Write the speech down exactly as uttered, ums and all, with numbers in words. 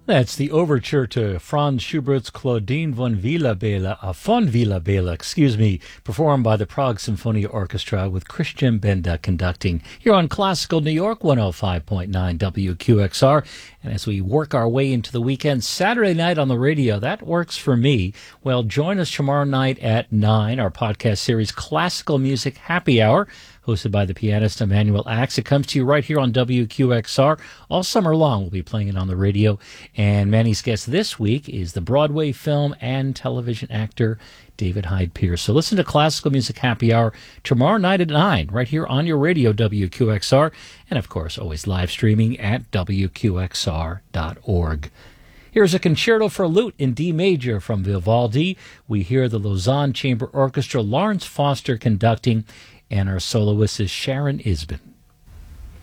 That's the overture to Franz Schubert's Claudine von Villabella, uh, von Villabella, excuse me, performed by the Prague Symphony Orchestra with Christian Benda conducting here on Classical New York one oh five point nine W Q X R. And as we work our way into the weekend, Saturday night on the radio, that works for me. Well, join us tomorrow night at nine, our podcast series Classical Music Happy Hour, hosted by the pianist Emmanuel Axe. It comes to you right here on W Q X R. All summer long, we'll be playing it on the radio. And Manny's guest this week is the Broadway film and television actor David Hyde Pierce. So listen to Classical Music Happy Hour tomorrow night at nine, right here on your radio, W Q X R. And, of course, always live streaming at W Q X R dot org. Here's a concerto for lute in D major from Vivaldi. We hear the Lausanne Chamber Orchestra, Lawrence Foster conducting, and our soloist is Sharon Isbin.